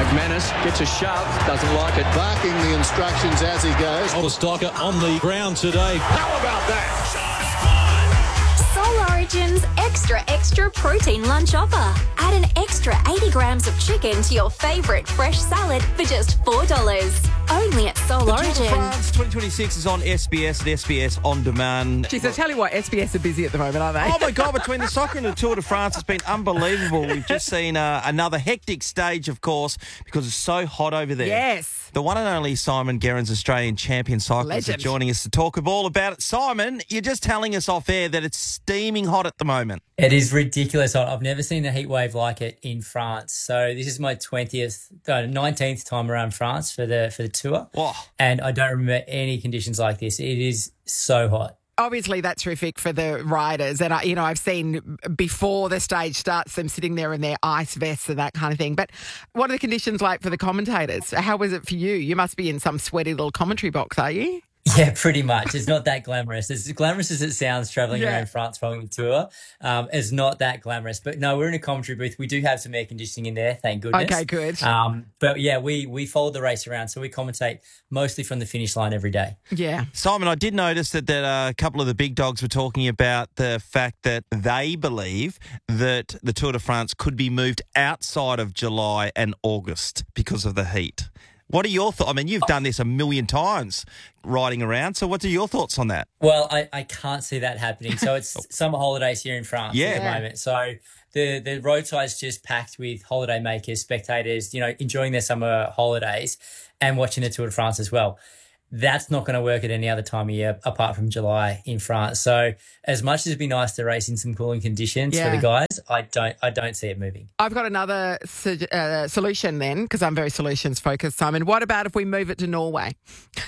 McManus gets a shove, doesn't like it. Barking the instructions as he goes. Stalker on the ground today. How about that? Soul Origin's extra protein lunch offer. Add an extra 80 grams of chicken to your favourite fresh salad for just $4. Only at Soul The Origin. Tour de France 2026 is on SBS and SBS On Demand. Jeez, I tell you what, SBS are busy at the moment, aren't they? Oh, my God, between the soccer and the Tour de France, it's been unbelievable. We've just seen another hectic stage, of course, because it's so hot over there. Yes. The one and only Simon Gerrans, Australian champion cyclist, is Legend. joining us to talk all about it. Simon, you're just telling us off air that it's steaming hot at the moment. It is ridiculous hot. I've never seen a heat wave like it in France. So this is my 19th time around France for the tour. Whoa. And I don't remember any conditions like this. It is so hot. Obviously, that's terrific for the riders. And, I've seen before the stage starts them sitting there in their ice vests and that kind of thing. But what are the conditions like for the commentators? How was it for you? You must be in some sweaty little commentary box, are you? Yeah, pretty much. It's not that glamorous. As glamorous as it sounds travelling around France following the tour, it's not that glamorous. But no, we're in a commentary booth. We do have some air conditioning in there, thank goodness. Okay, good. But yeah, we followed the race around, so we commentate mostly from the finish line every day. Yeah. Simon, I did notice that a couple of the big dogs were talking about the fact that they believe that the Tour de France could be moved outside of July and August because of the heat. What are your thoughts? I mean, you've done this a million times riding around. So what are your thoughts on that? Well, I can't see that happening. So it's summer holidays here in France at the moment. So the roadside's just packed with holiday makers, spectators, enjoying their summer holidays and watching the Tour de France as well. That's not going to work at any other time of year apart from July in France. So as much as it'd be nice to race in some cooling conditions for the guys, I don't see it moving. I've got another solution then, because I'm very solutions focused, Simon. What about if we move it to Norway?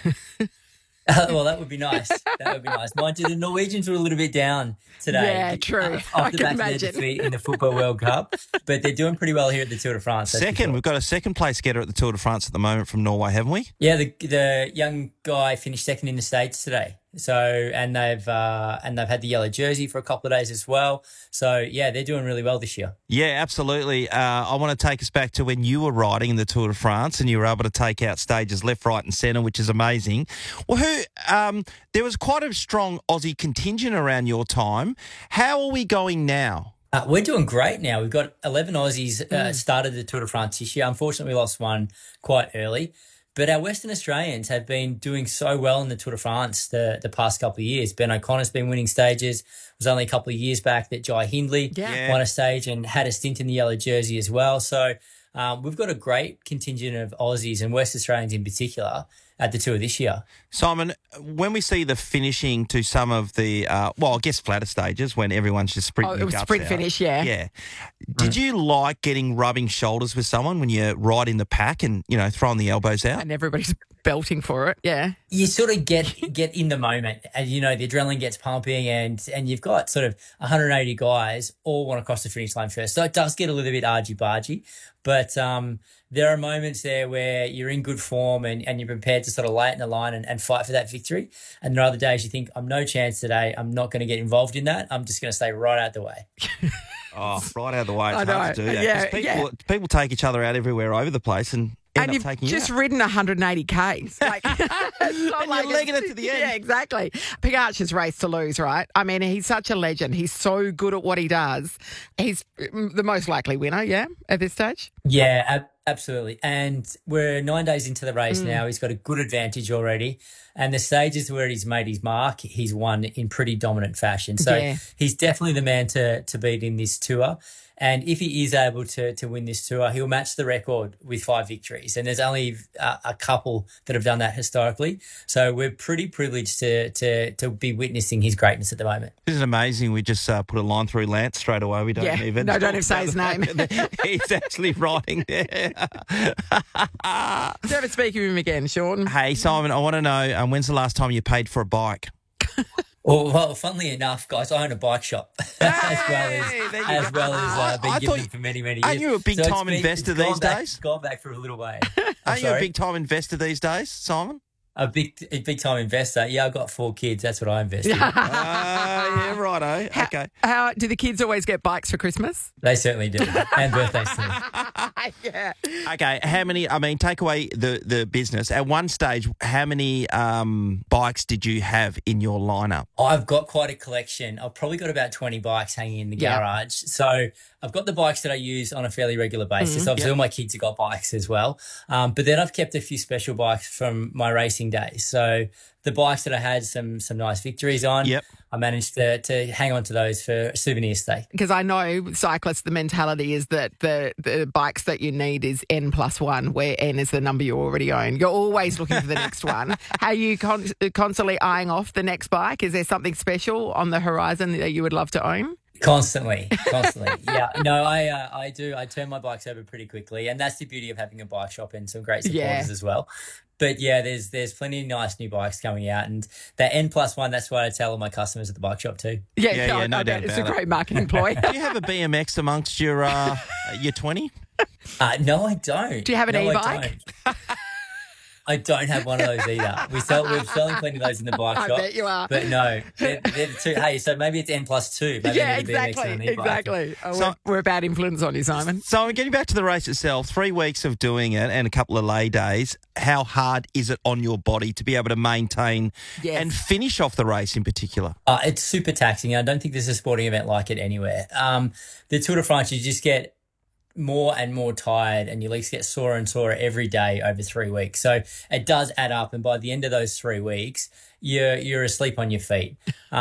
Well, that would be nice. Mind you, the Norwegians were a little bit down today. Yeah, true. Off the back of their defeat in the Football World Cup. But they're doing pretty well here at the Tour de France. We've got a second place getter at the Tour de France at the moment from Norway, haven't we? Yeah, the young guy finished second in the States today. So and they've had the yellow jersey for a couple of days as well. So yeah, they're doing really well this year. Yeah, absolutely. I want to take us back to when you were riding in the Tour de France and you were able to take out stages left, right, and centre, which is amazing. Well, there was quite a strong Aussie contingent around your time. How are we going now? We're doing great now. We've got 11 Aussies started the Tour de France this year. Unfortunately, we lost one quite early. But our Western Australians have been doing so well in the Tour de France the past couple of years. Ben O'Connor's been winning stages. It was only a couple of years back that Jai Hindley won a stage and had a stint in the yellow jersey as well. So we've got a great contingent of Aussies and West Australians in particular at the Tour this year. Simon, when we see the finishing to some of the, I guess flatter stages when everyone's just sprinting it was sprint out. finish, yeah. Yeah. Did you like rubbing shoulders with someone when you're right in the pack and, throwing the elbows out? And everybody's belting for it, yeah. You sort of get in the moment and, the adrenaline gets pumping and you've got sort of 180 guys all want to cross the finish line first. So it does get a little bit argy-bargy. But there are moments there where you're in good form and you're prepared to sort of lay it in the line and fight for that victory. And there are other days you think, I'm no chance today. I'm not going to get involved in that. I'm just going to stay right out the way. Oh, right out of the way. It's hard to do that. Yeah, people take each other out everywhere over the place and end up taking you just out. ridden 180 Ks. Like, it's not And like you're legging it to the end. Yeah, exactly. Pogacar's race to lose, right? I mean, he's such a legend. He's so good at what he does. He's the most likely winner, at this stage? Yeah, absolutely. And we're 9 days into the race now. He's got a good advantage already. And the stages where he's made his mark, he's won in pretty dominant fashion. So he's definitely the man to beat in this tour. And if he is able to win this tour, he'll match the record with 5 victories. And there's only a couple that have done that historically. So we're pretty privileged to be witnessing his greatness at the moment. Isn't it amazing? We just put a line through Lance straight away. We don't even... No, don't even say his name. He's actually riding there. Never speak of him again, Sean. Hey, Simon, I want to know, when's the last time you paid for a bike? Well, funnily enough, guys, I own a bike shop as well as been given for many, many years. Aren't you a big-time investor these days? Gone back for a little way. Aren't you a big-time investor these days, Simon? A big time investor. Yeah, I've got 4 kids. That's what I invest in. Yeah, righto. Okay. How do the kids always get bikes for Christmas? They certainly do. And birthdays too. Yeah. Okay, how many, take away the business. At one stage, how many bikes did you have in your lineup? I've got quite a collection. I've probably got about 20 bikes hanging in the garage. So I've got the bikes that I use on a fairly regular basis. Obviously, all my kids have got bikes as well. But then I've kept a few special bikes from my racing days. So the bikes that I had some nice victories on, I managed to hang on to those for souvenir sake. Because I know cyclists, the mentality is that the bikes that you need is N+1, where N is the number you already own. You're always looking for the next one. Are you constantly eyeing off the next bike? Is there something special on the horizon that you would love to own? Constantly. Yeah, no, I do. I turn my bikes over pretty quickly, and that's the beauty of having a bike shop and some great supporters as well. But yeah, there's plenty of nice new bikes coming out, and that N+1, that's what I tell all my customers at the bike shop too. Yeah, no doubt it's about a great marketing ploy. Do you have a BMX amongst your 20? No, I don't. Do you have an e-bike? I don't have one of those either. We're selling plenty of those in the bike shop. I bet you are. But no, they're two. Hey, so maybe it's N+2. Maybe exactly. Oh, we're a bad influence on you, Simon. So I'm getting back to the race itself. 3 weeks of doing it and a couple of lay days. How hard is it on your body to be able to maintain and finish off the race in particular? It's super taxing. I don't think there's a sporting event like it anywhere. The Tour de France, you just get more and more tired, and your legs get sore and sore every day over 3 weeks. So it does add up, and by the end of those 3 weeks, you're asleep on your feet.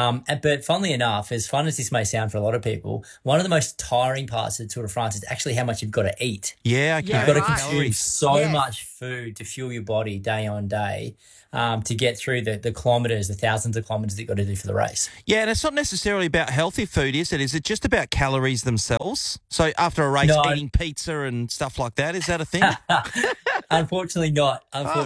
But funnily enough, as fun as this may sound for a lot of people, one of the most tiring parts of the Tour de France is actually how much you've got to eat. Yeah, okay. You've got to consume so much food to fuel your body day on day. To get through the kilometres, the thousands of kilometres that you've got to do for the race. Yeah, and it's not necessarily about healthy food, is it? Is it just about calories themselves? So after a race, eating pizza and stuff like that, is that a thing? Unfortunately not.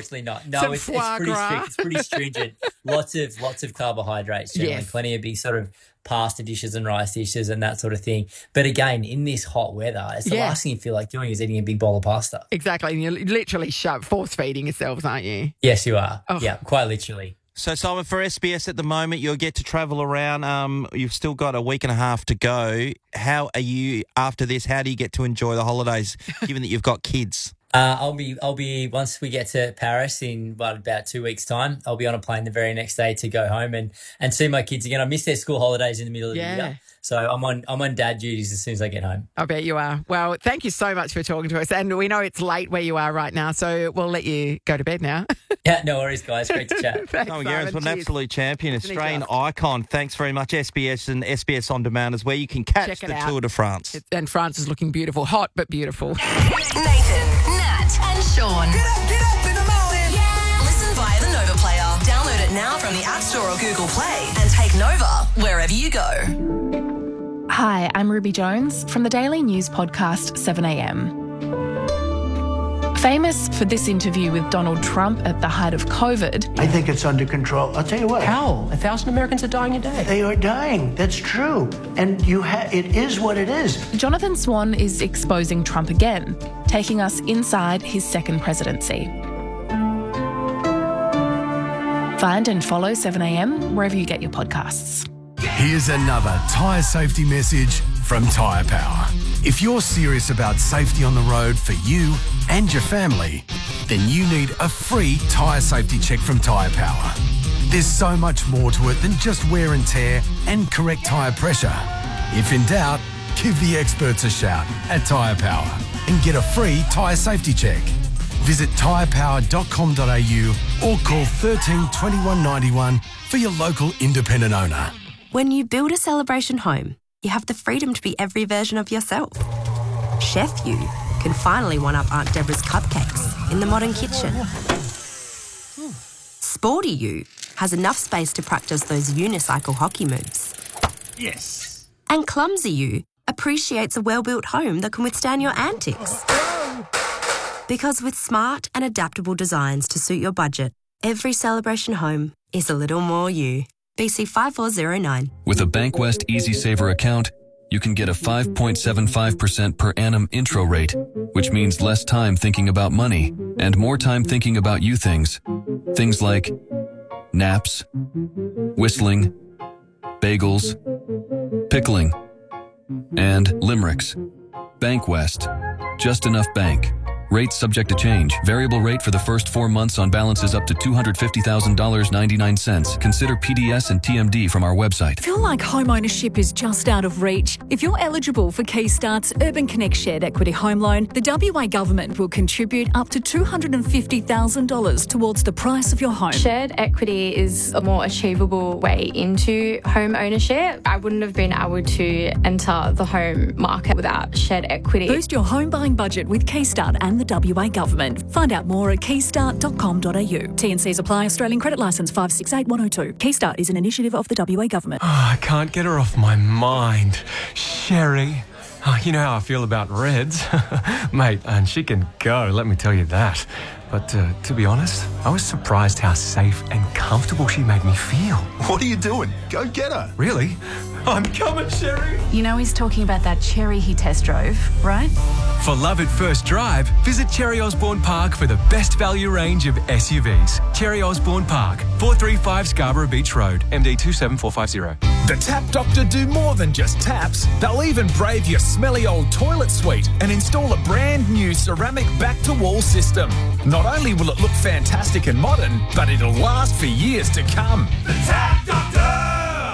No, it's pretty strict. It's pretty stringent. Lots of carbohydrates generally. Plenty of big sort of pasta dishes and rice dishes and that sort of thing. But again, in this hot weather, it's the last thing you feel like doing is eating a big bowl of pasta. Exactly. And you're literally force feeding yourselves, aren't you? Yes, you are. Oh. Yeah, quite literally. So, Simon, for SBS at the moment, you'll get to travel around. You've still got a week and a half to go. How are you after this? How do you get to enjoy the holidays, given that you've got kids? I'll be once we get to Paris in about 2 weeks' time. I'll be on a plane the very next day to go home and see my kids again. I miss their school holidays in the middle of the year, so I'm on dad duties as soon as I get home. I bet you are. Well, thank you so much for talking to us, and we know it's late where you are right now, so we'll let you go to bed now. Yeah, no worries, guys. Great to chat. Thanks, Simon Gerrans, what an absolute champion, Australian icon. Thanks very much. SBS and SBS On Demand is where you can catch the Tour de France. And France is looking beautiful, hot but beautiful. Nathan, Nat and Sean. Get up in the morning. Yeah. Listen via the Nova Player. Download it now from the App Store or Google Play and take Nova wherever you go. Hi, I'm Ruby Jones from the daily news podcast 7am. Famous for this interview with Donald Trump at the height of COVID. I think it's under control. I'll tell you what. How? 1,000 Americans are dying a day. They are dying. That's true. And it is what it is. Jonathan Swan is exposing Trump again, taking us inside his second presidency. Find and follow 7am wherever you get your podcasts. Here's another tyre safety message from Tyre Power. If you're serious about safety on the road for you and your family, then you need a free tyre safety check from Tyre Power. There's so much more to it than just wear and tear and correct tyre pressure. If in doubt, give the experts a shout at Tyre Power and get a free tyre safety check. Visit tyrepower.com.au or call 13 21 91 for your local independent owner. When you build a celebration home, you have the freedom to be every version of yourself. Chef You can finally one-up Aunt Deborah's cupcakes in the modern kitchen. Sporty You has enough space to practice those unicycle hockey moves. Yes. And Clumsy You appreciates a well-built home that can withstand your antics. Because with smart and adaptable designs to suit your budget, every celebration home is a little more you. BC 5409. With a Bankwest EasySaver account, you can get a 5.75% per annum intro rate, which means less time thinking about money and more time thinking about you things. Things like naps, whistling, bagels, pickling, and limericks. Bank West. Just enough bank. Rates subject to change. Variable rate for the first 4 months on balances up to $250,000.99. Consider PDS and TMD from our website. Feel like home ownership is just out of reach? If you're eligible for Keystart's Urban Connect Shared Equity Home Loan, the WA Government will contribute up to $250,000 towards the price of your home. Shared equity is a more achievable way into home ownership. I wouldn't have been able to enter the home market without shared equity. Boost your home buying budget with Keystart and the WA Government. Find out more at keystart.com.au. T&Cs apply. Australian Credit Licence 568102. Keystart is an initiative of the WA Government. I can't get her off my mind. Sherry. You know how I feel about Reds. Mate, and she can go, let me tell you that. But to be honest, I was surprised how safe and comfortable she made me feel. What are you doing? Go get her. Really? I'm coming, Sherry. You know he's talking about that Cherry he test drove, right? For love at first drive, visit Cherry Osborne Park for the best value range of SUVs. Cherry Osborne Park, 435 Scarborough Beach Road, MD 27450. The Tap Doctor do more than just taps. They'll even brave your smelly old toilet suite and install a brand new ceramic back-to-wall system. Not only will it look fantastic and modern, but it'll last for years to come. The Tap Doctor!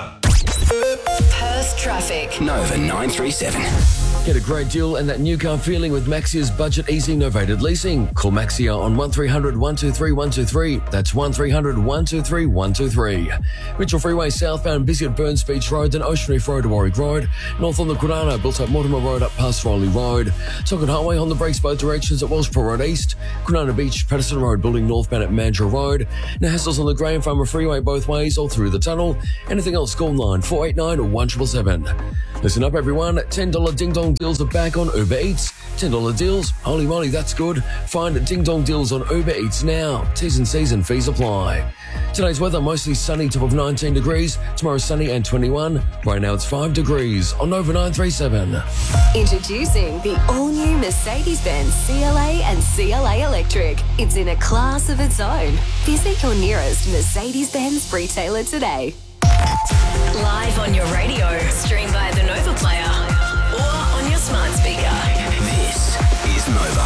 Perth traffic. Nova 937. Get a great deal and that new car feeling with Maxia's Budget Easy Novated Leasing. Call Maxia on 1300 123 123. That's 1300 123 123. Mitchell Freeway southbound, busy at Burns Beach Road, then Ocean Reef Road to Warwick Road. North on the Currano, built up Mortimer Road up past Rowley Road. Socket Highway on the brakes both directions at Wellsborough Road East. Currano Beach, Patterson Road, building northbound at Mandurah Road. Now hassles on the Graham Farmer Freeway both ways, all through the tunnel. Anything else, call 9489 or 1777. Listen up everyone, $10 Ding Dong deals are back on Uber Eats. $10 deals, holy moly, that's good. Find Ding Dong deals on Uber Eats now. T's and C's and fees apply. Today's weather, mostly sunny, top of 19 degrees. Tomorrow sunny and 21. Right now it's 5 degrees on Nova 937. Introducing the all-new Mercedes-Benz CLA and CLA Electric. It's in a class of its own. Visit your nearest Mercedes-Benz retailer today. Live on your radio, stream via the Nova Player, or on your smart speaker. This is Nova.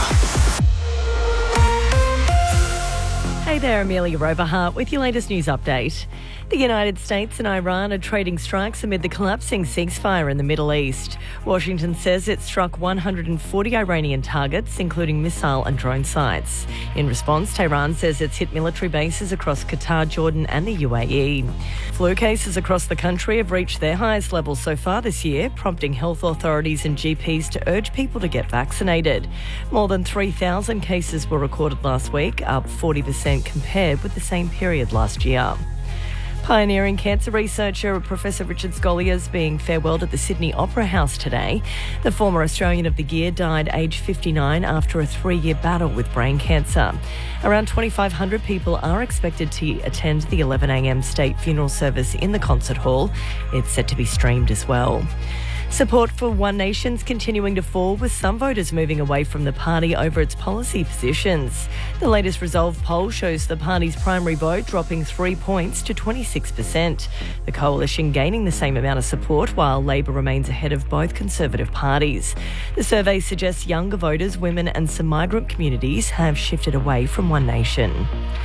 Hey there, Amelia Overhart with your latest news update. The United States and Iran are trading strikes amid the collapsing ceasefire in the Middle East. Washington says it struck 140 Iranian targets, including missile and drone sites. In response, Tehran says it's hit military bases across Qatar, Jordan and the UAE. Flu cases across the country have reached their highest levels so far this year, prompting health authorities and GPs to urge people to get vaccinated. More than 3,000 cases were recorded last week, up 40% compared with the same period last year. Pioneering cancer researcher Professor Richard Scolyer is being farewelled at the Sydney Opera House today. The former Australian of the Year died aged 59 after a 3-year battle with brain cancer. Around 2,500 people are expected to attend the 11 a.m. state funeral service in the concert hall. It's set to be streamed as well. Support for One Nation's continuing to fall, with some voters moving away from the party over its policy positions. The latest Resolve poll shows the party's primary vote dropping 3 points to 26%. The coalition gaining the same amount of support, while Labor remains ahead of both Conservative parties. The survey suggests younger voters, women and some migrant communities have shifted away from One Nation.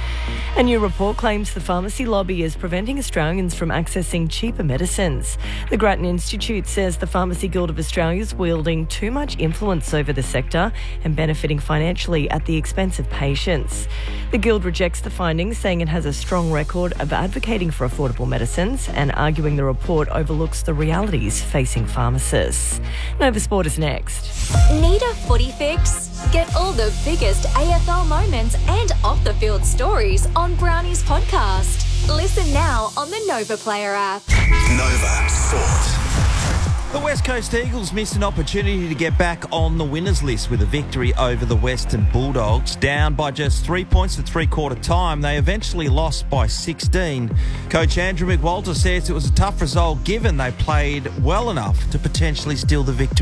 A new report claims the pharmacy lobby is preventing Australians from accessing cheaper medicines. The Grattan Institute says the Pharmacy Guild of Australia is wielding too much influence over the sector and benefiting financially at the expense of patients. The Guild rejects the findings, saying it has a strong record of advocating for affordable medicines and arguing the report overlooks the realities facing pharmacists. Nova Sport is next. Need a footy fix? Get all the biggest AFL moments and off-the-field stories on Brownie's podcast. Listen now on the Nova Player app. Nova Sport. The West Coast Eagles missed an opportunity to get back on the winners list with a victory over the Western Bulldogs. Down by just 3 points at three-quarter time, they eventually lost by 16. Coach Andrew McWalter says it was a tough result given they played well enough to potentially steal the victory.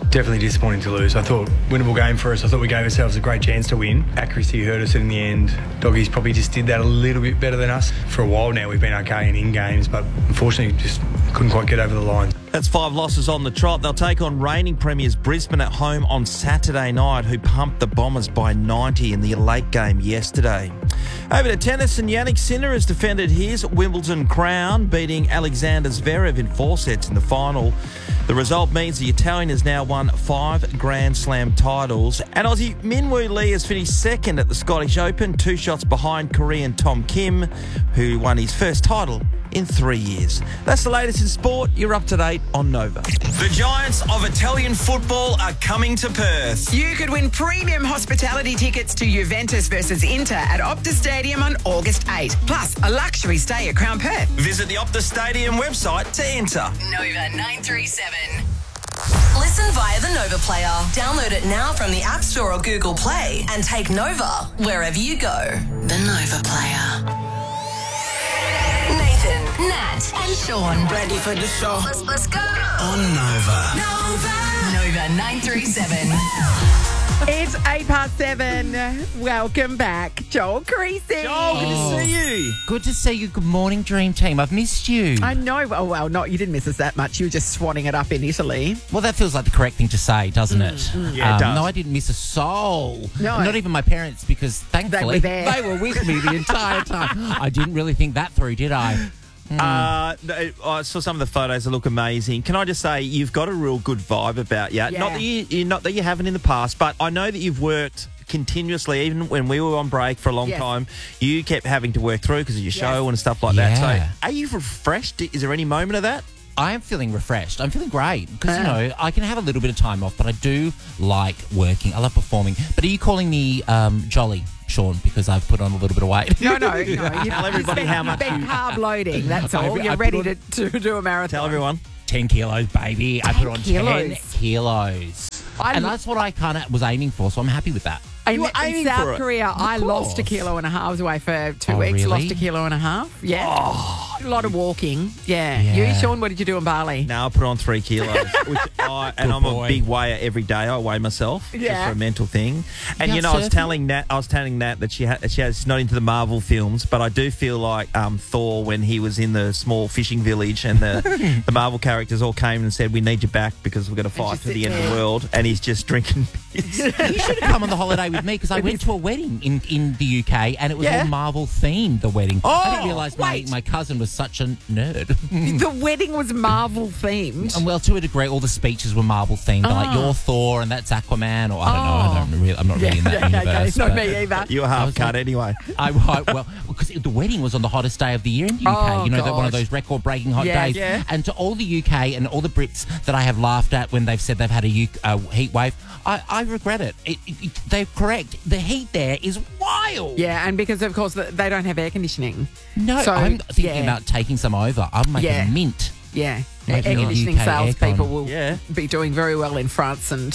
Definitely disappointing to lose. I thought winnable game for us. I thought we gave ourselves a great chance to win. Accuracy hurt us in the end. Doggies probably just did that a little bit better than us. For a while now, we've been okay in games, but unfortunately just couldn't quite get over the line. That's 5 losses on the trot. They'll take on reigning premiers Brisbane at home on Saturday night, who pumped the Bombers by 90 in the late game yesterday. Over to tennis, and Yannick Sinner has defended his Wimbledon crown, beating Alexander Zverev in 4 sets in the final. The result means the Italian has now won 5 Grand Slam titles. And Aussie Minwoo Lee has finished second at the Scottish Open, 2 shots behind Korean Tom Kim, who won his first title in 3 years. That's the latest in sport. You're up to date on Nova. The giants of Italian football are coming to Perth. You could win premium hospitality tickets to Juventus versus Inter at Optus Stadium on August 8. Plus, a luxury stay at Crown Perth. Visit the Optus Stadium website to enter. Nova 937. Listen via the Nova Player. Download it now from the App Store or Google Play and take Nova wherever you go. The Nova Player. Nathan, Nat, and Sean. Ready for the show? Let's go. On Nova. Nova 937. It's 7:08. Welcome back, Joel Creasy. Joel, good to see you. Good to see you. Good morning, Dream Team. I've missed you. I know. Oh, well, not you didn't miss us that much. You were just swanning it up in Italy. Well, that feels like the correct thing to say, doesn't it? Yeah, it does. No, I didn't miss a soul. No. Not even my parents, because thankfully they were with me the entire time. I didn't really think that through, did I? I saw some of the photos that look amazing. Can I just say, you've got a real good vibe about you. Yeah. Not that you haven't in the past, but I know that you've worked continuously. Even when we were on break for a long time, you kept having to work through because of your show and stuff like that. So are you refreshed? Is there any moment of that? I am feeling refreshed. I'm feeling great because, I can have a little bit of time off, but I do like working. I love performing. But are you calling me jolly, Sean, because I've put on a little bit of weight? No. Tell everybody how much you've been carb loading, that's all. I You're ready to do a marathon. Tell everyone. 10 kilos, baby. I put on 10 kilos. kilos. And that's what I kind of was aiming for, so I'm happy with that. In South Korea, I lost 1.5 kilos. I was away for 2 weeks, really? lost 1.5 kilos. Yeah. A lot of walking. Yeah. You, Sean, what did you do in Bali? No, I put on 3 kilos. And I'm a big weigher every day. I weigh myself just for a mental thing. And, I was telling Nat that she's not into the Marvel films, but I do feel like Thor, when he was in the small fishing village and the Marvel characters all came and said, we need you back because we're going to fight to the end of the world. And he's just drinking beers. You should have come on the holiday with me because I went to a wedding in the UK and it was all Marvel themed, the wedding. I didn't realise my cousin was such a nerd. The wedding was Marvel themed? And well, to a degree, all the speeches were Marvel themed. Like, you're Thor and that's Aquaman, or I don't know. I'm not really in that universe. Okay. Not me either. You were half cut anyway. Well, because the wedding was on the hottest day of the year in the UK. One of those record-breaking hot days. Yeah. And to all the UK and all the Brits that I have laughed at when they've said they've had a heat wave, I regret it. They're correct. The heat there is wild. Yeah, and because, of course, they don't have air conditioning. No, so, I'm thinking about taking some over. I'm making mint. Yeah. Air conditioning salespeople will be doing very well in France and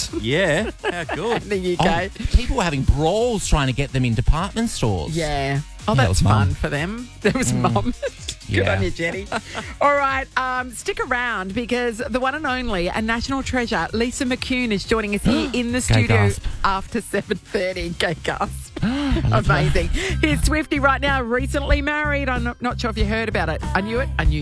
how good. the UK. People were having brawls trying to get them in department stores. Yeah. Oh, that's fun for them. There was Mum. Good on you, Jenny. All right, stick around because the one and only and national treasure, Lisa McCune, is joining us here in the studio after 7:30. Gay gasp. Amazing. Here's Swifty right now, recently married. I'm not sure if you heard about it. I knew it. I knew